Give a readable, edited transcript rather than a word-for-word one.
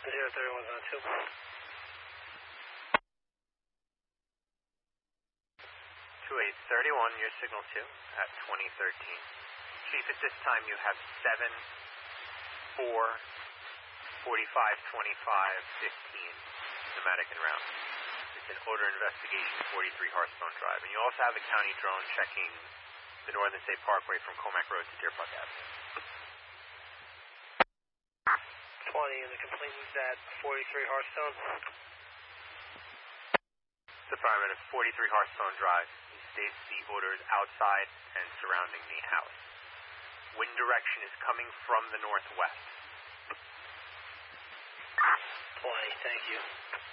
031 2831, your signal 2 at 2013. Chief, at this time you have 7, 4, 45, 25, 15, pneumatic and round. It's an odor investigation, 43 Hearthstone Drive. And you also have a county drone checking the Northern State Parkway from Comac Road to Deer Park Avenue. 20, and the complaint was at 43 Hearthstone. Department of 43 Hearthstone Drive. He states the odor is outside and surrounding the house. Wind direction is coming from the northwest. 20, thank you.